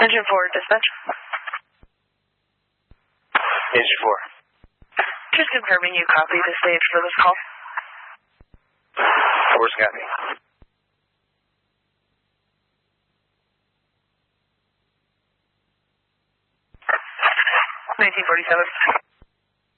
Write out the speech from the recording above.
Engine 4, dispatch. Engine 4. Just confirming you copy the stage for this call. 4's got me. 1947.